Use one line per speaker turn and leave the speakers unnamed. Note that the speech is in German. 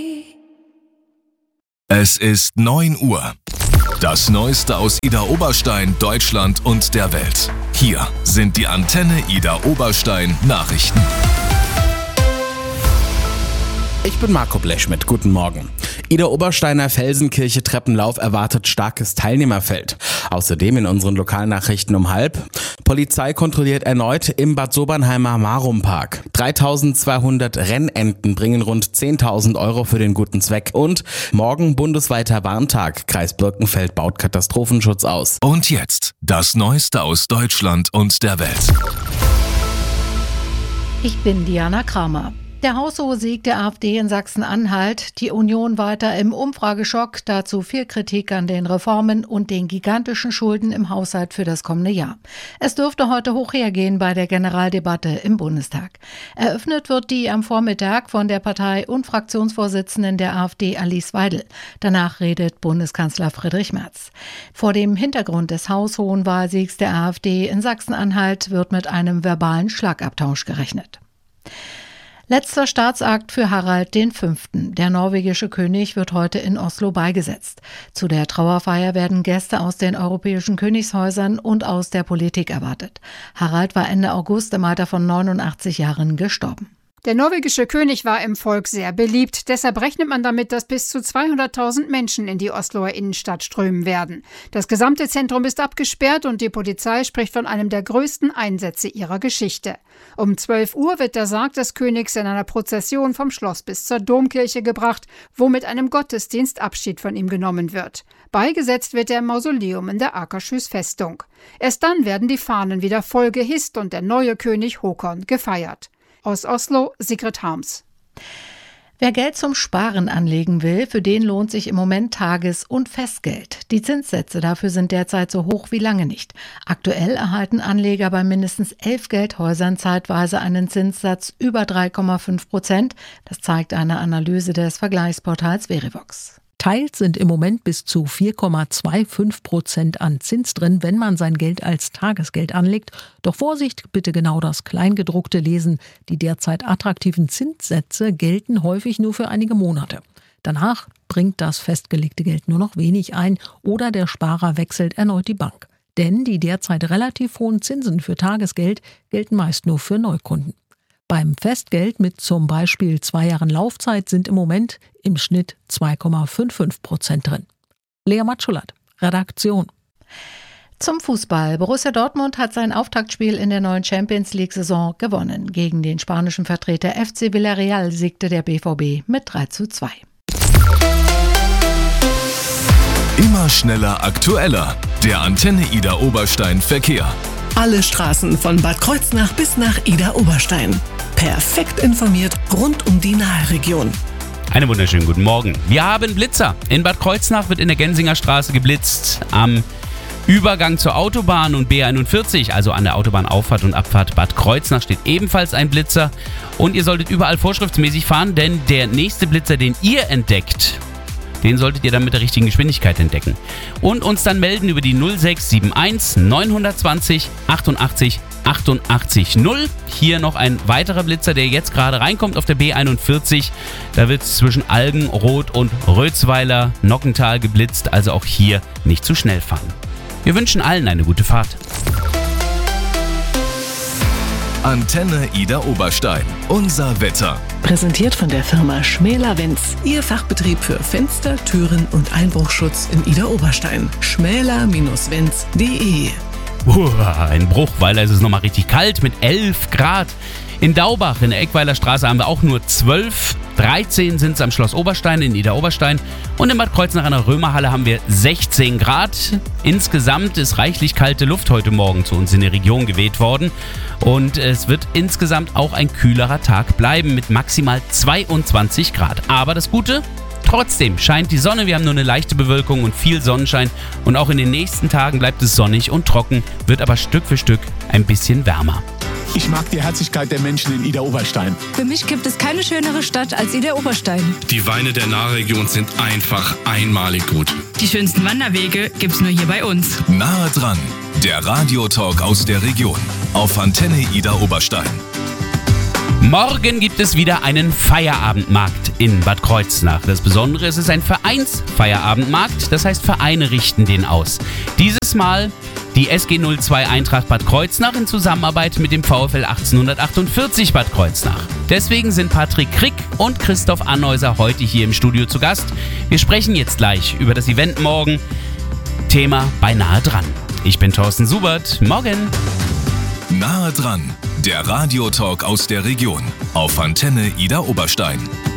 Es ist 9 Uhr. Das Neueste aus Ida Oberstein, Deutschland und der Welt. Hier sind die Antenne Ida Oberstein Nachrichten.
Ich bin Marco Blechschmidt, guten Morgen. Ida Obersteiner Felsenkirche Treppenlauf erwartet starkes Teilnehmerfeld. Außerdem in unseren Lokalnachrichten um 12:30. Polizei kontrolliert erneut im Bad Sobernheimer Marumpark. 3200 Rennenten bringen rund 10.000 Euro für den guten Zweck. Und morgen bundesweiter Warntag. Kreis Birkenfeld baut Katastrophenschutz aus.
Und jetzt das Neueste aus Deutschland und der Welt.
Ich bin Diana Kramer. Der haushohe Sieg der AfD in Sachsen-Anhalt, die Union weiter im Umfrageschock, dazu viel Kritik an den Reformen und den gigantischen Schulden im Haushalt für das kommende Jahr. Es dürfte heute hoch hergehen bei der Generaldebatte im Bundestag. Eröffnet wird die am Vormittag von der Partei- und Fraktionsvorsitzenden der AfD Alice Weidel. Danach redet Bundeskanzler Friedrich Merz. Vor dem Hintergrund des haushohen Wahlsiegs der AfD in Sachsen-Anhalt wird mit einem verbalen Schlagabtausch gerechnet. Letzter Staatsakt für Harald V. Der norwegische König wird heute in Oslo beigesetzt. Zu der Trauerfeier werden Gäste aus den europäischen Königshäusern und aus der Politik erwartet. Harald war Ende August im Alter von 89 Jahren gestorben.
Der norwegische König war im Volk sehr beliebt. Deshalb rechnet man damit, dass bis zu 200.000 Menschen in die Osloer Innenstadt strömen werden. Das gesamte Zentrum ist abgesperrt und die Polizei spricht von einem der größten Einsätze ihrer Geschichte. Um 12 Uhr wird der Sarg des Königs in einer Prozession vom Schloss bis zur Domkirche gebracht, wo mit einem Gottesdienst Abschied von ihm genommen wird. Beigesetzt wird er im Mausoleum in der Akershus Festung. Erst dann werden die Fahnen wieder voll gehisst und der neue König Håkon gefeiert. Aus Oslo, Sigrid Harms.
Wer Geld zum Sparen anlegen will, für den lohnt sich im Moment Tages- und Festgeld. Die Zinssätze dafür sind derzeit so hoch wie lange nicht. Aktuell erhalten Anleger bei mindestens 11 Geldhäusern zeitweise einen Zinssatz über 3,5%. Das zeigt eine Analyse des Vergleichsportals Verivox.
Teils sind im Moment bis zu 4,25% an Zins drin, wenn man sein Geld als Tagesgeld anlegt. Doch Vorsicht, bitte genau das Kleingedruckte lesen. Die derzeit attraktiven Zinssätze gelten häufig nur für einige Monate. Danach bringt das festgelegte Geld nur noch wenig ein oder der Sparer wechselt erneut die Bank. Denn die derzeit relativ hohen Zinsen für Tagesgeld gelten meist nur für Neukunden. Beim Festgeld mit zum Beispiel 2 Jahren Laufzeit sind im Moment im Schnitt 2,55% drin. Lea Matschulat, Redaktion.
Zum Fußball. Borussia Dortmund hat sein Auftaktspiel in der neuen Champions-League-Saison gewonnen. Gegen den spanischen Vertreter FC Villarreal siegte der BVB mit 3:2.
Immer schneller, aktueller. Der Antenne Ida Oberstein Verkehr.
Alle Straßen von Bad Kreuznach bis nach Ida Oberstein. Perfekt informiert rund um die Naheregion.
Einen wunderschönen guten Morgen. Wir haben Blitzer. In Bad Kreuznach wird in der Gensinger Straße geblitzt. Am Übergang zur Autobahn und B41, also an der Autobahnauffahrt und Abfahrt Bad Kreuznach, steht ebenfalls ein Blitzer. Und ihr solltet überall vorschriftsmäßig fahren, denn der nächste Blitzer, den ihr entdeckt, den solltet ihr dann mit der richtigen Geschwindigkeit entdecken. Und uns dann melden über die 0671 920 88 88 0. Hier noch ein weiterer Blitzer, der jetzt gerade reinkommt auf der B41. Da wird zwischen Algenroth und Rötzweiler Nockental geblitzt, also auch hier nicht zu schnell fahren. Wir wünschen allen eine gute Fahrt.
Antenne Ida Oberstein. Unser Wetter.
Präsentiert von der Firma Schmäler-Wenz. Ihr Fachbetrieb für Fenster, Türen und Einbruchschutz in Ida Oberstein. schmäler-wenz.de.
In Bruchweiler ist es nochmal richtig kalt mit 11 Grad. In Daubach in der Eckweiler Straße haben wir auch nur 12. 13 sind es am Schloss Oberstein in Ida Oberstein. Und in Bad Kreuznach an der Römerhalle haben wir 16 Grad. Insgesamt ist reichlich kalte Luft heute Morgen zu uns in der Region geweht worden. Und es wird insgesamt auch ein kühlerer Tag bleiben mit maximal 22 Grad. Aber das Gute: trotzdem scheint die Sonne, wir haben nur eine leichte Bewölkung und viel Sonnenschein. Und auch in den nächsten Tagen bleibt es sonnig und trocken, wird aber Stück für Stück ein bisschen wärmer.
Ich mag die Herzlichkeit der Menschen in Ida Oberstein.
Für mich gibt es keine schönere Stadt als Ida Oberstein.
Die Weine der Nahregion sind einfach einmalig gut.
Die schönsten Wanderwege gibt's nur hier bei uns.
Nahe dran, der Radiotalk aus der Region auf Antenne Ida Oberstein.
Morgen gibt es wieder einen Feierabendmarkt in Bad Kreuznach. Das Besondere ist, es ist ein Vereinsfeierabendmarkt, das heißt Vereine richten den aus. Dieses Mal die SG 02 Eintracht Bad Kreuznach in Zusammenarbeit mit dem VfL 1848 Bad Kreuznach. Deswegen sind Patrick Krick und Christoph Anneuser heute hier im Studio zu Gast. Wir sprechen jetzt gleich über das Event morgen. Thema beinahe dran. Ich bin Thorsten Subert. Morgen.
Nahe dran, der Radiotalk aus der Region auf Antenne Idar Oberstein.